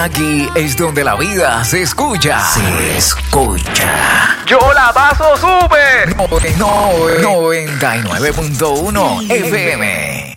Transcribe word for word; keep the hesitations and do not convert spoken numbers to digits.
Aquí es donde la vida se escucha. Se escucha. Yo la paso súper. No, no, noventa y nueve punto uno F M.